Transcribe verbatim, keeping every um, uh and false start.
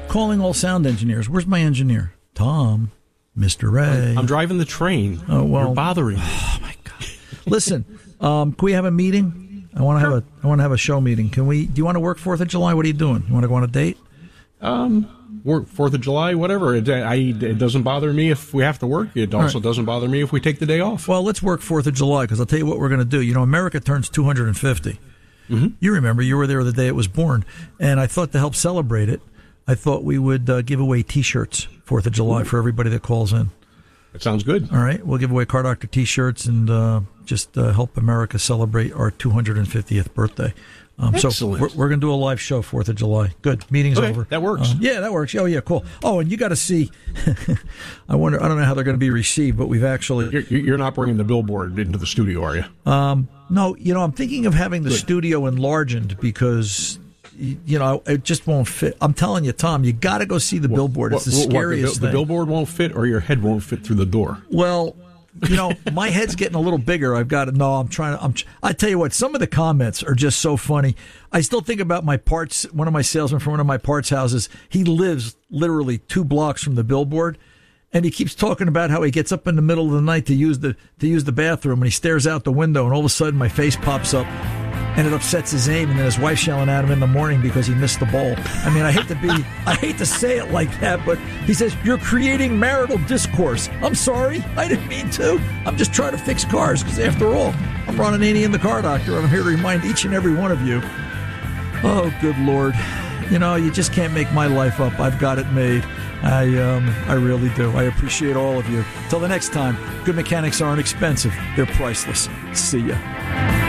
calling all sound engineers. Where's my engineer? Tom, Mister Ray. I'm driving the train. Oh, well. You're bothering me. Oh, my God. Listen, um, can we have a meeting? I want to have a I want to have a show meeting. Can we? Do you want to work Fourth of July? What are you doing? You want to go on a date? Um, work Fourth of July, whatever. It, I, it doesn't bother me if we have to work. It also right. doesn't bother me if we take the day off. Well, let's work Fourth of July, because I'll tell you what we're going to do. You know, America turns two hundred fifty. Mm-hmm. You remember, you were there the day it was born, and I thought to help celebrate it, I thought we would uh, give away T-shirts Fourth of July for everybody that calls in. That sounds good. All right, we'll give away Car Doctor T-shirts and uh, just uh, help America celebrate our two hundred fiftieth birthday. Um, Excellent. So we're, we're going to do a live show Fourth of July. Good. Meeting's okay, over. That works. Um, yeah, that works. Oh, yeah, cool. Oh, and you got to see. I wonder. I don't know how they're going to be received, but we've actually. You're, you're not bringing the billboard into the studio, are you? Um, no. You know, I'm thinking of having the Good. studio enlarged because. You know, it just won't fit. I'm telling you, Tom, you got to go see the billboard. It's the what, scariest what, the, thing. The billboard won't fit, or your head won't fit through the door. Well, you know, my head's getting a little bigger. I've got to. No, I'm trying to. I'm. I tell you what, some of the comments are just so funny. I still think about my parts. One of my salesmen from one of my parts houses. He lives literally two blocks from the billboard, and he keeps talking about how he gets up in the middle of the night to use the to use the bathroom, and he stares out the window, and all of a sudden my face pops up. And it upsets his aim, and then his wife's yelling at him in the morning because he missed the bowl. I mean, I hate to be, I hate to say it like that, but he says, you're creating marital discourse. I'm sorry, I didn't mean to. I'm just trying to fix cars, because after all, I'm Ron Ananian, the Car Doctor, and I'm here to remind each and every one of you, oh, good Lord, you know, you just can't make my life up. I've got it made. I um, I really do. I appreciate all of you. Till the next time, good mechanics aren't expensive. They're priceless. See ya.